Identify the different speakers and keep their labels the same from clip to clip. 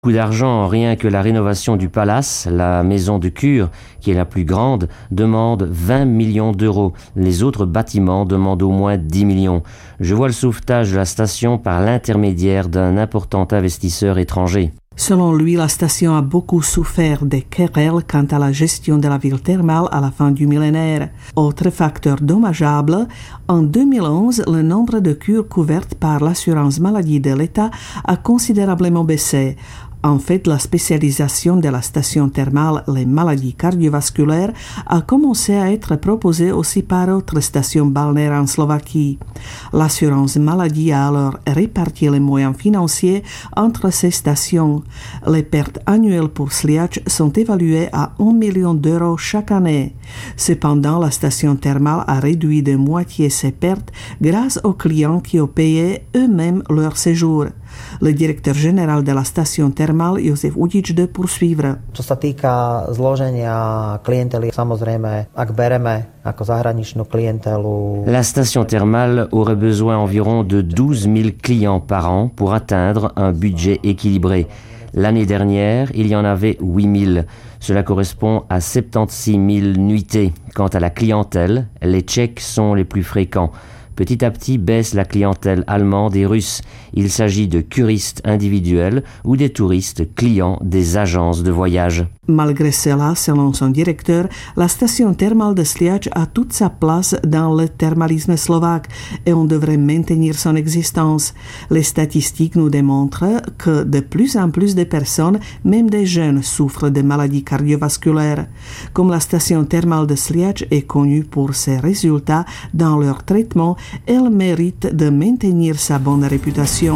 Speaker 1: Beaucoup d'argent, rien que la rénovation du palace, la maison de cure, qui est la plus grande, demande 20 millions d'euros. Les autres bâtiments demandent au moins 10 millions. Je vois le sauvetage de la station par l'intermédiaire d'un important investisseur étranger.
Speaker 2: Selon lui, la station a beaucoup souffert des querelles quant à la gestion de la ville thermale à la fin du millénaire. Autre facteur dommageable, en 2011, le nombre de cures couvertes par l'assurance maladie de l'État a considérablement baissé. En fait, la spécialisation de la station thermale, les maladies cardiovasculaires, a commencé à être proposée aussi par autres stations balnéaires en Slovaquie. L'assurance maladie a alors réparti les moyens financiers entre ces stations. Les pertes annuelles pour Sliač sont évaluées à 1 million d'euros chaque année. Cependant, la station thermale a réduit de moitié ses pertes grâce aux clients qui ont payé eux-mêmes leur séjour. Le directeur général de la station thermale Jozef Udič de poursuivre.
Speaker 3: Čo sa týka zloženia klientely, samozrejme, ak bereme ako zahraničnú klientelu.
Speaker 1: La station thermale aurait besoin environ de 12 000 clients par an pour atteindre un budget équilibré. L'année dernière, il y en avait 8 000. Cela correspond à 76 000 nuitées. Quant à la clientèle, les Tchèques sont les plus fréquents. Petit à petit baisse la clientèle allemande et russe. Il s'agit de curistes individuels ou des touristes clients des agences de voyage.
Speaker 2: Malgré cela, selon son directeur, la station thermale de Sliač a toute sa place dans le thermalisme slovaque et on devrait maintenir son existence. Les statistiques nous démontrent que de plus en plus de personnes, même des jeunes, souffrent de maladies cardiovasculaires. Comme la station thermale de Sliač est connue pour ses résultats dans leur traitement, elle mérite de maintenir sa bonne réputation.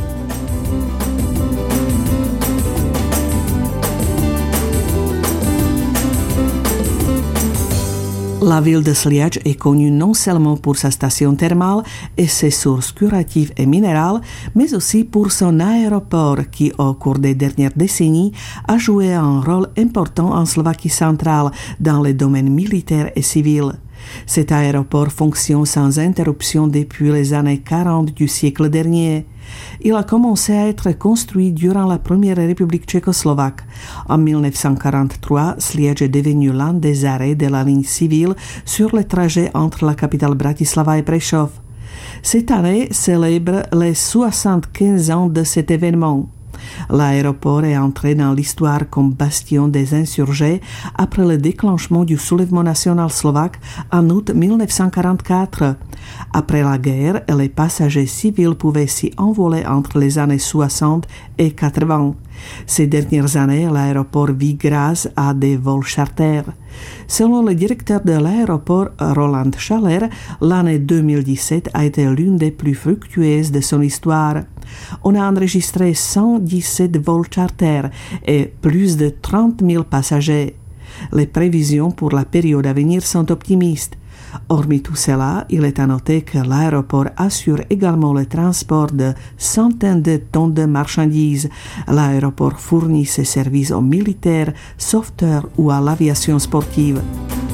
Speaker 2: La ville de Sliač est connue non seulement pour sa station thermale et ses sources curatives et minérales, mais aussi pour son aéroport qui, au cours des dernières décennies, a joué un rôle important en Slovaquie centrale dans les domaines militaires et civils. Cet aéroport fonctionne sans interruption depuis les années 40 du siècle dernier. Il a commencé à être construit durant la première République tchécoslovaque. En 1943, Sliač est devenu l'un des arrêts de la ligne civile sur le trajet entre la capitale Bratislava et Prešov. Cette année célèbre les 75 ans de cet événement. L'aéroport est entré dans l'histoire comme bastion des insurgés après le déclenchement du soulèvement national slovaque en août 1944. Après la guerre, les passagers civils pouvaient s'y envoler entre les années 60 et 80. Ces dernières années, l'aéroport vit grâce à des vols charters. Selon le directeur de l'aéroport, Roland Schaller, l'année 2017 a été l'une des plus fructueuses de son histoire. On a enregistré 117 vols charters et plus de 30 000 passagers. Les prévisions pour la période à venir sont optimistes. Hormis tout cela, il est à noter que l'aéroport assure également le transport de centaines de tonnes de marchandises. L'aéroport fournit ses services aux militaires, sauveteurs ou à l'aviation sportive.